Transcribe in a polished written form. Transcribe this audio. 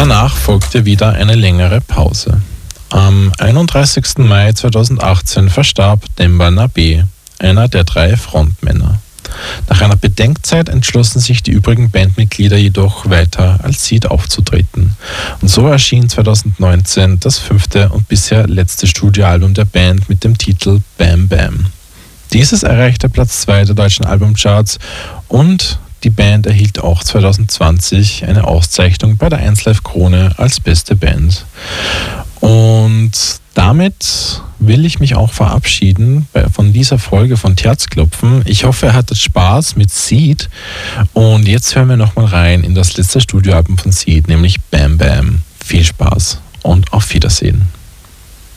Danach folgte wieder eine längere Pause. Am 31. Mai 2018 verstarb Demba Nabe, einer der 3 Frontmänner. Nach einer Bedenkzeit entschlossen sich die übrigen Bandmitglieder jedoch weiter als Seeed aufzutreten. Und so erschien 2019 das 5. und bisher letzte Studioalbum der Band mit dem Titel Bam Bam. Dieses erreichte Platz 2 der deutschen Albumcharts und die Band erhielt auch 2020 eine Auszeichnung bei der 1Live Krone als beste Band. Und damit will ich mich auch verabschieden von dieser Folge von Herzklopfen. Ich hoffe, ihr hattet Spaß mit Seeed. Und jetzt hören wir nochmal rein in das letzte Studioalbum von Seeed, nämlich Bam Bam. Viel Spaß und auf Wiedersehen.